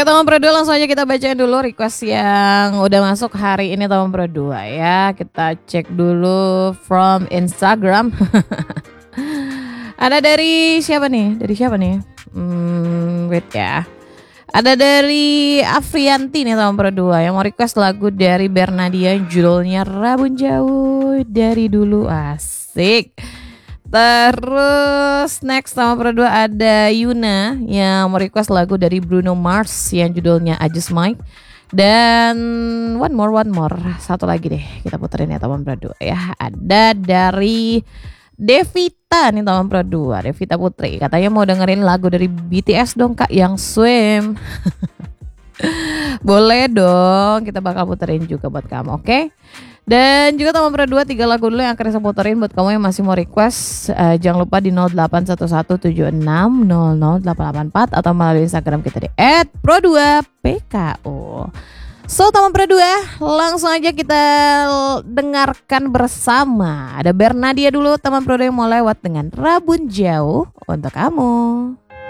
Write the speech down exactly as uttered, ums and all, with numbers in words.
Oke teman Pro dua, langsung aja kita bacain dulu request yang udah masuk hari ini teman Pro dua ya. Kita cek dulu from Instagram. Ada dari siapa nih? Dari siapa nih? Hmm, wait ya. Ada dari Afrianti nih teman Pro dua yang mau request lagu dari Bernadia yang judulnya Rabun Jauh Dari Dulu. Asik. Terus next sama Pro dua ada Yuna yang mau request lagu dari Bruno Mars yang judulnya I Just Might. Dan one more one more satu lagi deh kita puterin ya teman Pro dua ya. Ada dari Devita nih teman Pro dua, Devita Putri katanya mau dengerin lagu dari B T S dong kak yang Swim. Boleh dong, kita bakal puterin juga buat kamu, oke? Okay? Dan juga teman Pro dua, tiga lagu dulu yang akan saya puterin buat kamu yang masih mau request. uh, Jangan lupa di nol delapan satu satu tujuh enam nol nol delapan delapan empat atau melalui Instagram kita di et pro dua p k o. So teman Pro dua, langsung aja kita dengarkan bersama. Ada Bernadia dulu teman Pro dua yang mau lewat dengan Rabun Jauh untuk kamu.